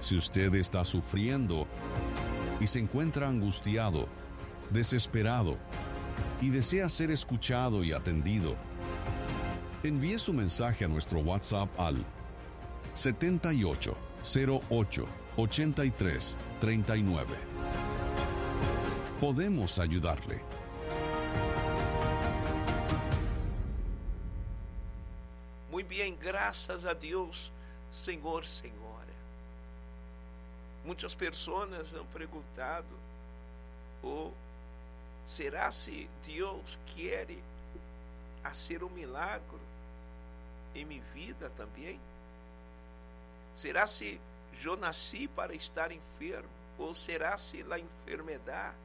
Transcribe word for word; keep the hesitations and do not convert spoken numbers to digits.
Si usted está sufriendo y se encuentra angustiado, desesperado y desea ser escuchado y atendido, envíe su mensaje a nuestro WhatsApp al setenta y ocho cero ocho ochenta y tres treinta y nueve. Podemos ayudarle. Muy bien, graças a Deus, Senhor, Senhora. Muitas pessoas han perguntado, oh, será se Deus quer fazer um milagre em minha vida também? Será se eu nasci para estar enfermo? Ou será se a enfermidade